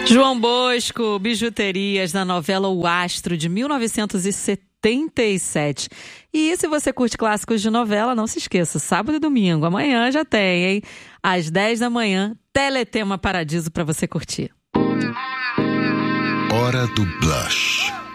João Bosco, Bijuterias, da novela O Astro, de 1977. E se você curte clássicos de novela, não se esqueça, sábado e domingo, amanhã já tem, hein? Às 10 da manhã, Teletema Paradiso para você curtir. Hora do Blush.